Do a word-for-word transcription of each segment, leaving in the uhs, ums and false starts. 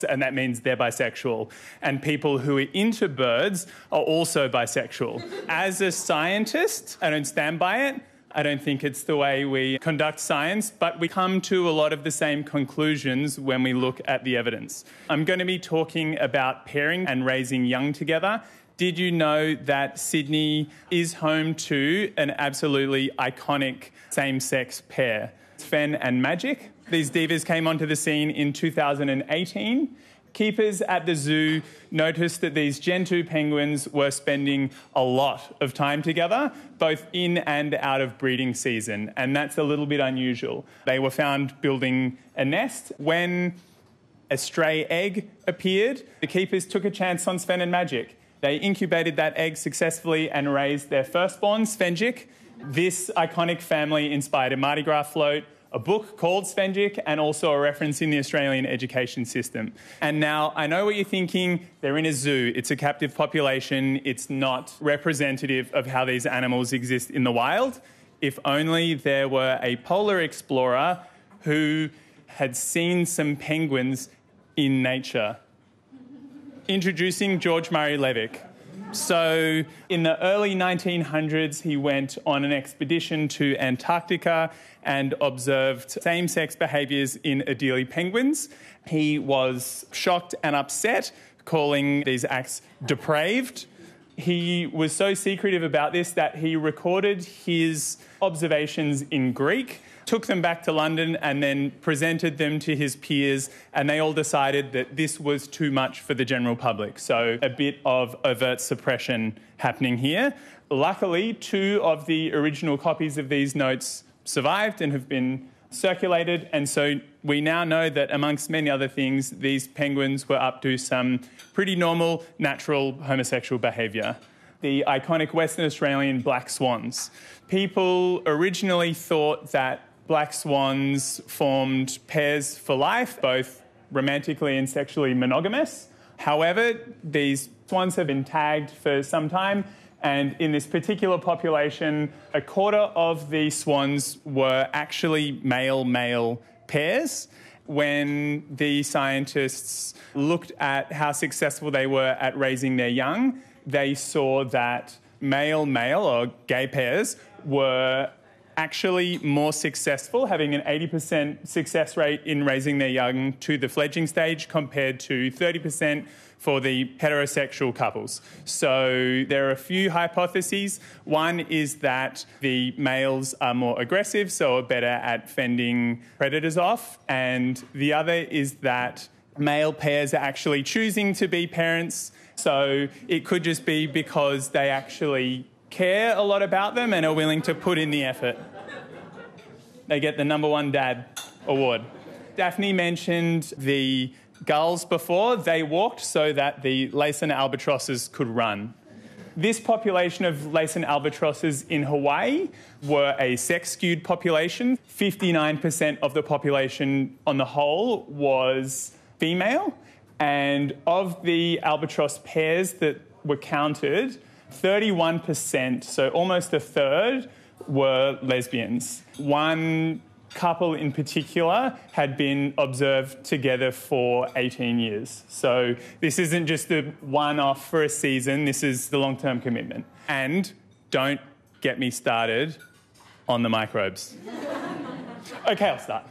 and that means they're bisexual. And people who are into birds are also bisexual. As a scientist, I don't stand by it. I don't think it's the way we conduct science, but we come to a lot of the same conclusions when we look at the evidence. I'm going to be talking about pairing and raising young together. Did you know that Sydney is home to an absolutely iconic same-sex pair? Fen and Magic. These divas came onto the scene in two thousand eighteen. Keepers at the zoo noticed that these Gentoo penguins were spending a lot of time together, both in and out of breeding season, and that's a little bit unusual. They were found building a nest. When a stray egg appeared, the keepers took a chance on Sven and Magic. They incubated that egg successfully and raised their firstborn, Svenjik. This iconic family inspired a Mardi Gras float, a book called Svenjik, and also a reference in the Australian education system. And now, I know what you're thinking, they're in a zoo, it's a captive population, it's not representative of how these animals exist in the wild. If only there were a polar explorer who had seen some penguins in nature. Introducing George Murray Levick. So in the early nineteen hundreds, he went on an expedition to Antarctica and observed same-sex behaviours in Adelie penguins. He was shocked and upset, calling these acts depraved. He was so secretive about this that he recorded his observations in Greek, took them back to London and then presented them to his peers, and they all decided that this was too much for the general public. So a bit of overt suppression happening here. Luckily, two of the original copies of these notes survived and have been circulated, and so we now know that amongst many other things, these penguins were up to some pretty normal, natural homosexual behaviour. The iconic Western Australian black swans. People originally thought that black swans formed pairs for life, both romantically and sexually monogamous. However, these swans have been tagged for some time, and in this particular population, a quarter of the swans were actually male-male pairs. When the scientists looked at how successful they were at raising their young, they saw that male-male, or gay pairs, were actually more successful, having an eighty percent success rate in raising their young to the fledgling stage compared to thirty percent for the heterosexual couples. So there are a few hypotheses. One is that the males are more aggressive, so are better at fending predators off. And the other is that male pairs are actually choosing to be parents. So it could just be because they actually care a lot about them and are willing to put in the effort. They get the number one dad award. Daphne mentioned the gulls before. They walked so that the Laysan albatrosses could run. This population of Laysan albatrosses in Hawaii were a sex-skewed population. fifty-nine percent of the population on the whole was female, and of the albatross pairs that were counted, thirty-one percent, so almost a third, were lesbians. One couple in particular had been observed together for eighteen years. So this isn't just a one-off for a season, this is the long-term commitment. And don't get me started on the microbes. Okay, I'll start.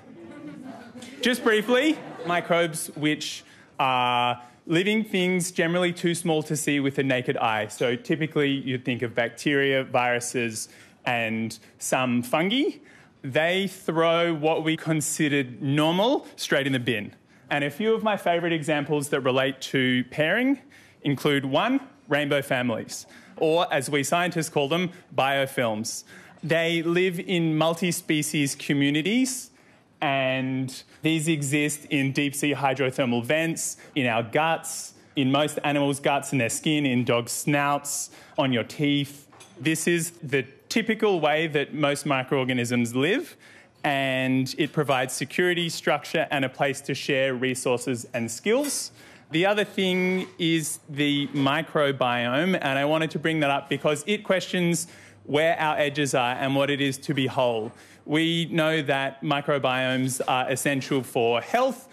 Just briefly, microbes which are living things generally too small to see with the naked eye. So typically you'd think of bacteria, viruses, and some fungi. They throw what we considered normal straight in the bin. And a few of my favourite examples that relate to pairing include one, rainbow families, or as we scientists call them, biofilms. They live in multi-species communities, and these exist in deep-sea hydrothermal vents, in our guts, in most animals' guts, in their skin, in dogs' snouts, on your teeth. This is the typical way that most microorganisms live, and it provides security, structure, and a place to share resources and skills. The other thing is the microbiome, and I wanted to bring that up because it questions where our edges are and what it is to be whole. We know that microbiomes are essential for health,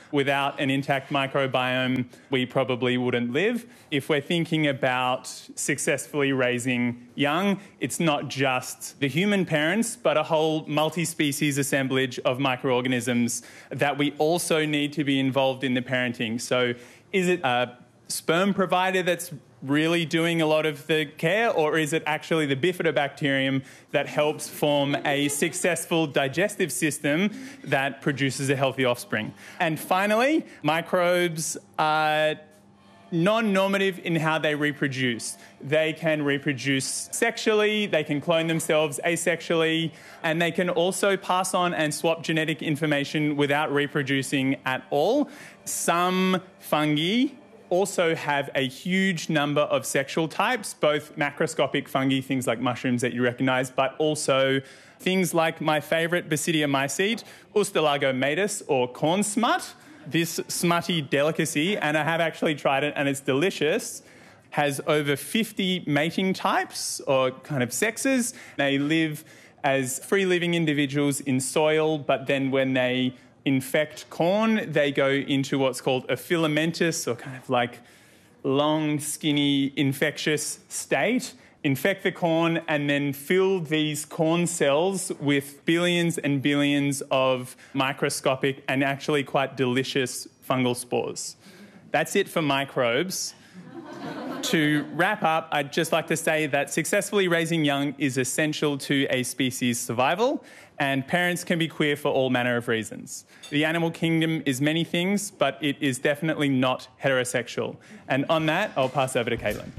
Without an intact microbiome, we probably wouldn't live. If we're thinking about successfully raising young, it's not just the human parents, but a whole multi-species assemblage of microorganisms that we also need to be involved in the parenting. So is it a sperm provider that's really doing a lot of the care, or is it actually the bifidobacterium that helps form a successful digestive system that produces a healthy offspring? And finally, microbes are non-normative in how they reproduce. They can reproduce sexually, they can clone themselves asexually, and they can also pass on and swap genetic information without reproducing at all. Some fungi also have a huge number of sexual types, both macroscopic fungi, things like mushrooms that you recognise, but also things like my favourite Basidiomycete, Ustilago matus, or corn smut. This smutty delicacy, and I have actually tried it and it's delicious, has over fifty mating types or kind of sexes. They live as free-living individuals in soil, but then when they infect corn, they go into what's called a filamentous or kind of like long, skinny, infectious state, infect the corn, and then fill these corn cells with billions and billions of microscopic and actually quite delicious fungal spores. That's it for microbes. To wrap up, I'd just like to say that successfully raising young is essential to a species' survival, and parents can be queer for all manner of reasons. The animal kingdom is many things, but it is definitely not heterosexual. And on that, I'll pass over to Caitlin.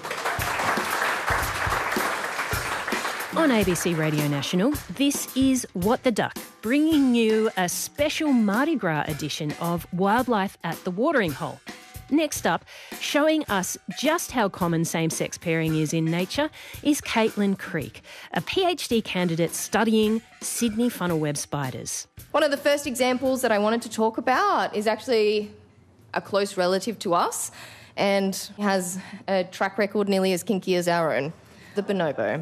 On A B C Radio National, this is What the Duck, bringing you a special Mardi Gras edition of Wildlife at the Watering Hole. Next up, showing us just how common same-sex pairing is in nature, is Caitlin Creek, a PhD candidate studying Sydney funnel web spiders. One of the first examples that I wanted to talk about is actually a close relative to us and has a track record nearly as kinky as our own, the bonobo.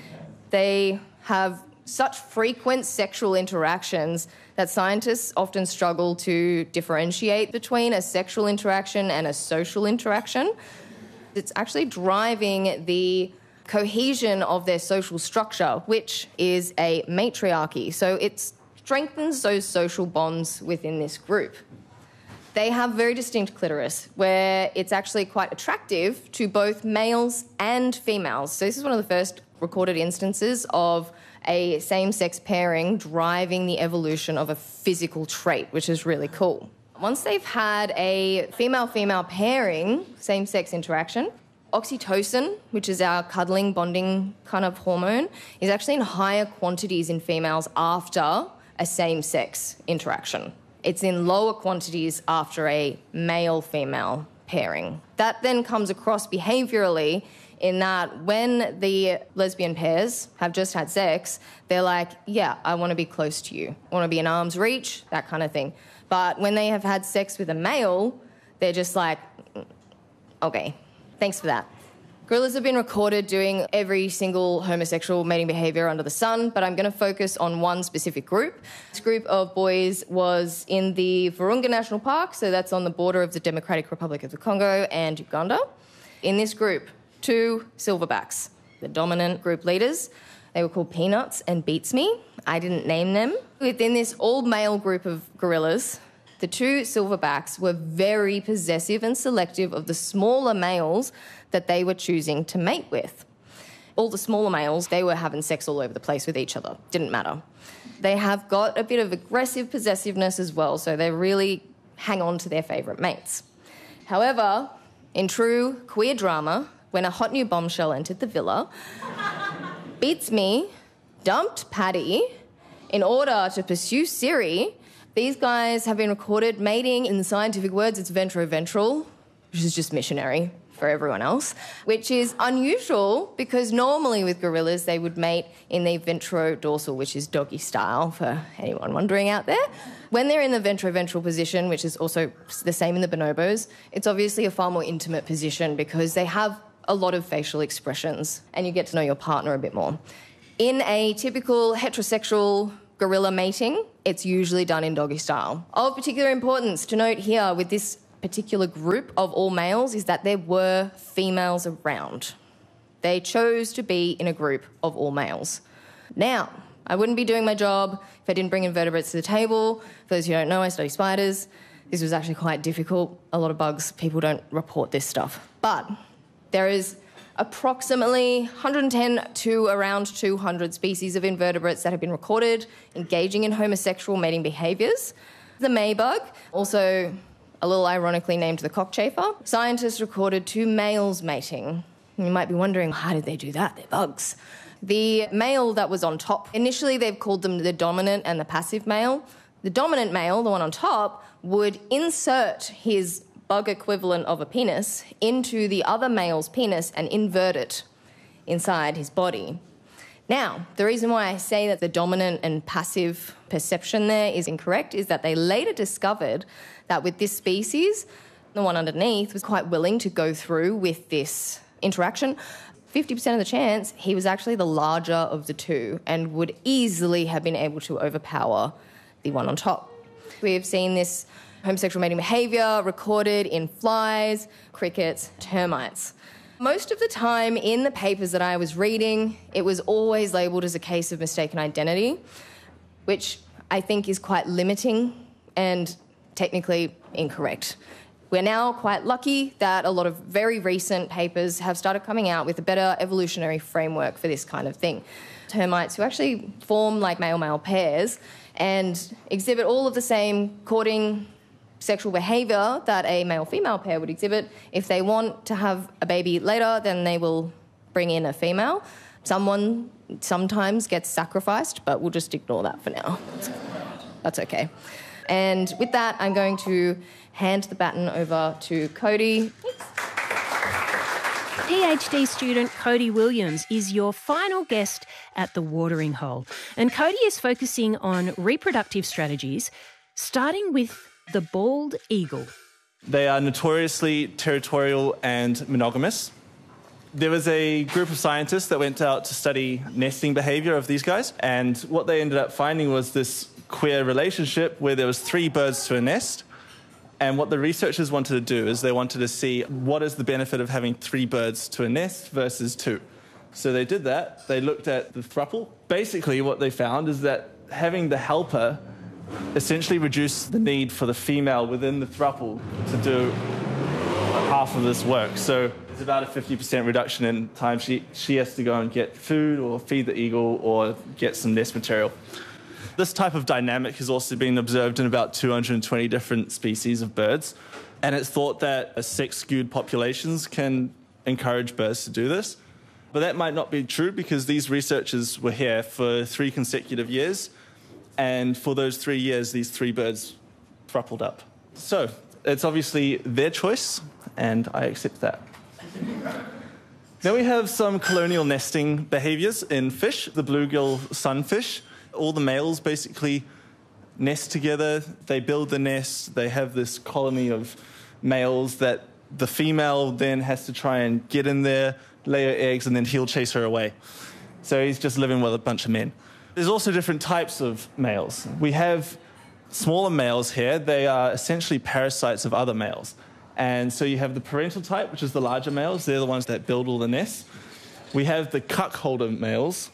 They have such frequent sexual interactions that scientists often struggle to differentiate between a sexual interaction and a social interaction. It's actually driving the cohesion of their social structure, which is a matriarchy. So it strengthens those social bonds within this group. They have very distinct clitoris, where it's actually quite attractive to both males and females. So this is one of the first recorded instances of a same-sex pairing driving the evolution of a physical trait, which is really cool. Once they've had a female-female pairing, same-sex interaction, oxytocin, which is our cuddling, bonding kind of hormone, is actually in higher quantities in females after a same-sex interaction. It's in lower quantities after a male-female pairing. That then comes across behaviourally in that when the lesbian pairs have just had sex, they're like, yeah, I want to be close to you. I want to be in arm's reach, that kind of thing. But when they have had sex with a male, they're just like, okay, thanks for that. Gorillas have been recorded doing every single homosexual mating behaviour under the sun, but I'm going to focus on one specific group. This group of boys was in the Virunga National Park, so that's on the border of the Democratic Republic of the Congo and Uganda. In this group, two silverbacks, the dominant group leaders. They were called Peanuts and Beats Me. I didn't name them. Within this all-male group of gorillas, the two silverbacks were very possessive and selective of the smaller males that they were choosing to mate with. All the smaller males, they were having sex all over the place with each other. Didn't matter. They have got a bit of aggressive possessiveness as well, so they really hang on to their favourite mates. However, in true queer drama, when a hot new bombshell entered the villa, Beats Me dumped Paddy in order to pursue Siri. These guys have been recorded mating. In the scientific words, it's ventroventral, which is just missionary for everyone else, which is unusual because normally with gorillas they would mate in the ventrodorsal, which is doggy style for anyone wondering out there. When they're in the ventroventral position, which is also the same in the bonobos, it's obviously a far more intimate position because they have a lot of facial expressions and you get to know your partner a bit more. In a typical heterosexual gorilla mating, it's usually done in doggy style. Of particular importance to note here with this particular group of all males is that there were females around. They chose to be in a group of all males. Now, I wouldn't be doing my job if I didn't bring invertebrates to the table. For those who don't know, I study spiders. This was actually quite difficult. A lot of bugs, people don't report this stuff. But there is approximately one hundred ten to around two hundred species of invertebrates that have been recorded engaging in homosexual mating behaviours. The maybug, also a little ironically named the cockchafer, scientists recorded two males mating. You might be wondering, how did they do that? They're bugs. The male that was on top, initially they've called them the dominant and the passive male. The dominant male, the one on top, would insert his bug equivalent of a penis into the other male's penis and invert it inside his body. Now, the reason why I say that the dominant and passive perception there is incorrect is that they later discovered that with this species, the one underneath was quite willing to go through with this interaction. fifty percent of the chance he was actually the larger of the two and would easily have been able to overpower the one on top. We have seen this homosexual mating behaviour recorded in flies, crickets, termites. Most of the time in the papers that I was reading, it was always labelled as a case of mistaken identity, which I think is quite limiting and technically incorrect. We're now quite lucky that a lot of very recent papers have started coming out with a better evolutionary framework for this kind of thing. Termites who actually form like male-male pairs and exhibit all of the same courting sexual behaviour that a male-female pair would exhibit. If they want to have a baby later, then they will bring in a female. Someone sometimes gets sacrificed, but we'll just ignore that for now. That's okay. And with that, I'm going to hand the baton over to Cody. PhD student Cody Williams is your final guest at The Watering Hole. And Cody is focusing on reproductive strategies, starting with the bald eagle. They are notoriously territorial and monogamous. There was a group of scientists that went out to study nesting behaviour of these guys, and what they ended up finding was this queer relationship where there was three birds to a nest. And what the researchers wanted to do is they wanted to see what is the benefit of having three birds to a nest versus two. So they did that. They looked at the throuple. Basically, what they found is that having the helper essentially reduced the need for the female within the throuple to do half of this work. So there's about a fifty percent reduction in time she, she has to go and get food or feed the eagle or get some nest material. This type of dynamic has also been observed in about two hundred twenty different species of birds, and it's thought that sex-skewed populations can encourage birds to do this. But that might not be true because these researchers were here for three consecutive years, and for those three years, these three birds thrupled up. So it's obviously their choice, and I accept that. Then we have some colonial nesting behaviours in fish, the bluegill sunfish. All the males basically nest together. They build the nest. They have this colony of males that the female then has to try and get in there, lay her eggs, and then he'll chase her away. So he's just living with a bunch of men. There's also different types of males. We have smaller males here. They are essentially parasites of other males. And so you have the parental type, which is the larger males. They're the ones that build all the nests. We have the cuckolder males,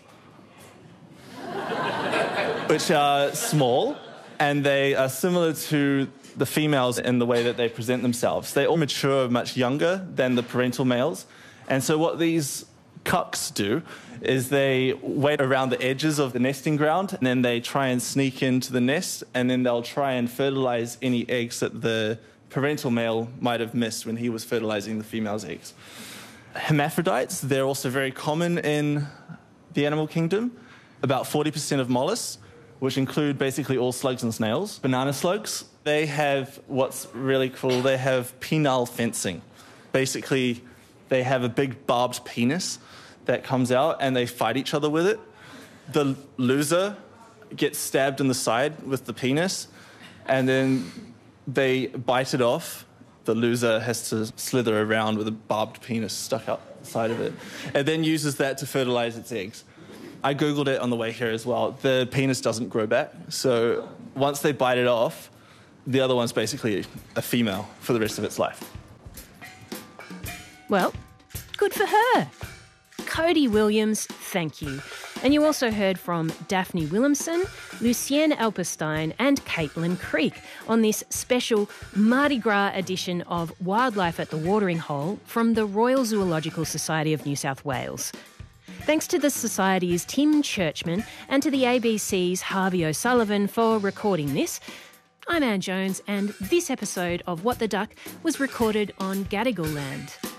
which are small, and they are similar to the females in the way that they present themselves. They all mature much younger than the parental males. And so what these cucks do is they wait around the edges of the nesting ground, and then they try and sneak into the nest, and then they'll try and fertilize any eggs that the parental male might have missed when he was fertilizing the female's eggs. Hermaphrodites, they're also very common in the animal kingdom. About forty percent of mollusks, which include basically all slugs and snails. Banana slugs, they have what's really cool, they have penile fencing. Basically, they have a big barbed penis that comes out and they fight each other with it. The loser gets stabbed in the side with the penis, and then they bite it off. The loser has to slither around with a barbed penis stuck up the side of it, and then uses that to fertilize its eggs. I Googled it on the way here as well. The penis doesn't grow back. So once they bite it off, the other one's basically a female for the rest of its life. Well, good for her. Cody Williams, thank you. And you also heard from Daphne Williamson, Lucienne Alperstein and Caitlin Creek on this special Mardi Gras edition of Wildlife at the Watering Hole from the Royal Zoological Society of New South Wales. Thanks to the Society's Tim Churchman and to the A B C's Harvey O'Sullivan for recording this. I'm Anne Jones, and this episode of What the Duck was recorded on Gadigal land.